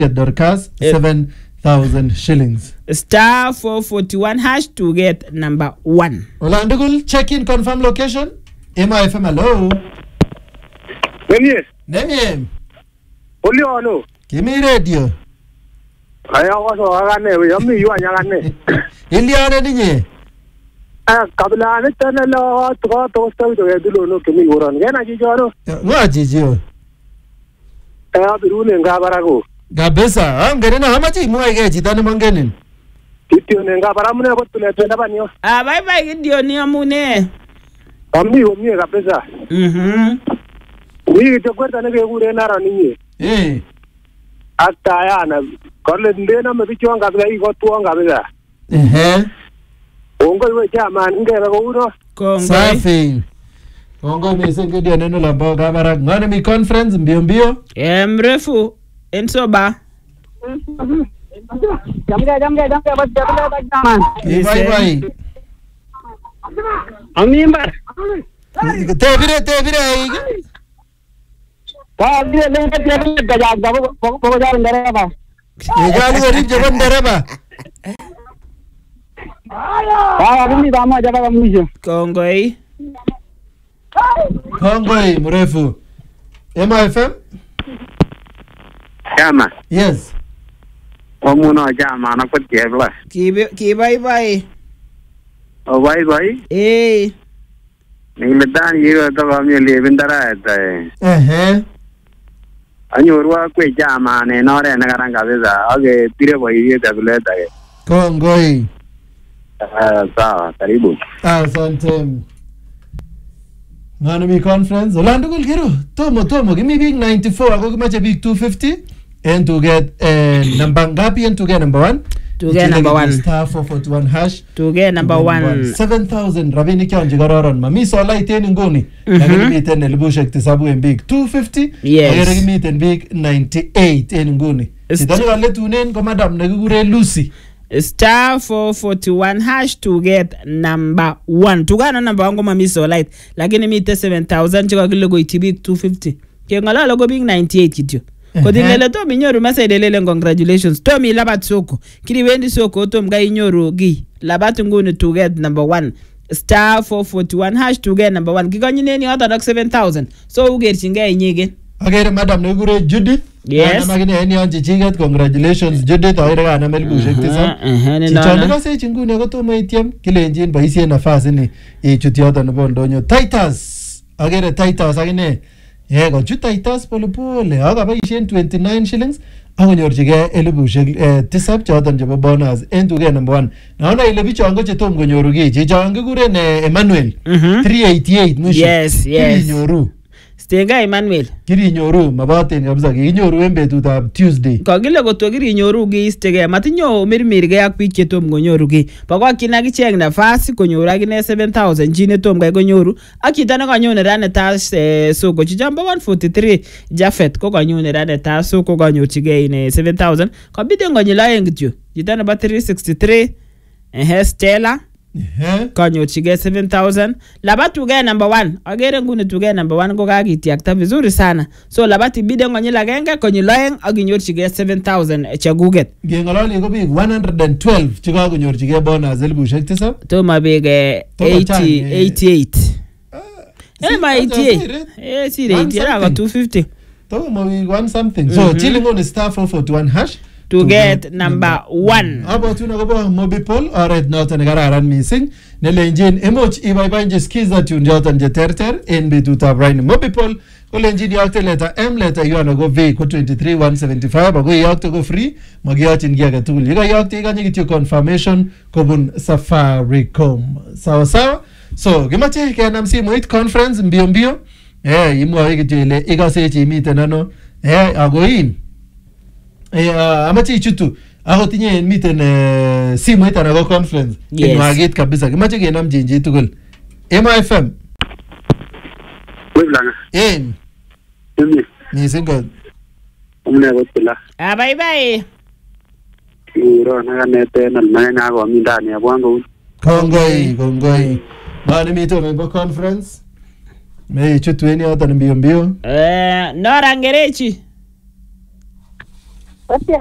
Dorcas 7,000 shillings. Star 441 hash to get number 1. Olandugul, check in, confirm location. Emma FM, hello. Nemye. Oli ono. Kimi radio. Aya waso agane we yami yu anyagane. Iliane ninye. Kabla ne tanala to sto to edulo no kimi woran. Gena jijono. Wa jijio. Birune ngabarago. Gabesa, ngerena hamachi muige jitani mangenin. Kitio ne ngabaramune ko tule twenda banyo. Bye bye gidio ni amune. Amni omie kabisa. Ni to kwenda ne kegure nara ninyi. Hata yana kole ndena mbicho ngabila iko tuo ngabila. Ongo iwe chama ngebe ko uno. Safi. Ongo mesenge dia neno la mboga bara. Ngani mi conference mbio. Mrefu ensoba. Jamga bas jabla Bye. Amimba. Tevire. Dia lengket dia gajah pokok jalan dereba. Egalu orip jaban dereba. Ini sama jaga kamu. Kongoi mrefu. Emma FM? Chama. Yes. Omuno chama na kutiebla. Ki bye. O bye. Niledan yiro to kami lebindara ata. Anyorwa kwe chama ne nore na karanga beza. Age tire boy tablet age. Kongoi. Sawa, karibu. Asante. Ngani conference. Orlando Gulgero. Tomo. Give me big 94. Ako kimache big 250. And to get number ngapi and to get number 1. To get number 1. Star 441 hash. To get number 1. 7,000. Ravini kya njigararon. Mami sola iteni ngoni. Lagini miten elibushek tisabu en big 250. Yes. Lagini miten big 98 en ngoni. Sitani wale tunen kwa madam nagugure Lucy. Star 441 hash to get number 1. Tugana number 1 kama miso light. Lakini mite 7,000 chika kile go itibik 250. Kengala logo big 98 kityo. Kodingele to minyoru masaidele congratulations. To mi labat soko. Kiri wendi soko to mga inyoru gi. Labat nguni to get number 1. Star 441 hash to get number 1. Kikonyi neni hata dok 7,000. So ugerchinga inyige. Okay, madam nagure Judith. Yes. Magine eni onje chigat congratulations Judith awira na melbu shektisa. Chichone ka se chingune ko to maitiam kilenjin boisie nafasi ni ichuti hata nebo ndonyo. Titus. Agere Titus agine. Ko chu Titus pole. Aga boisien 29 shillings. Akonyorchige elibushek tisap choton chebo bonus entuge number 1. Naona ile bichongo chetom konyoru ki. Chichongo kuren Emmanuel 388 mwisho. Yes. Kinyoru. Stenga Emmanuel. Kiri nyoru mabaten kabisa kinyoru en betutab Tuesday. Kagile koto kiri nyoru gi istege matinyo mirmirge ak biik chetom konyoru gi. Bakwakin akicheng nafasi konyoru akine 7,000 chine tom kai konyoru. Akita ne kanyone rane tas soko chijamba 143 Jafet ko kanyone rane tas soko kanyorchige ine 7,000. Kabide ngonyila engityo. Chita ne ba 363 Stella kanyorchige 7,000. Labat tuge number 1. Agere ngune tuge number 1 ko kakitiakta vizuri sana. So labat ibide ngonyil agenge konyil aeng akinyorchige 7,000 chaguget. Ngengololi ko big 112 chikakonyorchige bonus elibushek tisap. Toma big 88. Ma 88. Sire 88 ako 250. Toma big 1 something. So chilling on star 441 hash to get number 1. Abo tuna ko Mobipol oret noton kararan missing nelenjin emoch ibaibainje skiza tune joton je terter en betutab rain. Mobipol kolenjin yakte letter M letter yuano go V ko 23175 ako yakte go free magiyachin gi age tugul. Yika yakte ikanye kityo confirmation kobun Safaricom. Sawa. So gimache kenam simoit conference mbio. Imwa kityo ile ikase chimiten ano. Agoin. Amache ichutu ako tinye miten simoit ana go conference inwagit kabisa kimache kenam jinji tugul. Emma FM Wiblana missing god umne gotila Bye. Iro na kanete na nanya ko mindani abwango. Kongoi mani mito member conference me ichutu eni hata mbio Nora Ngerechi Kosi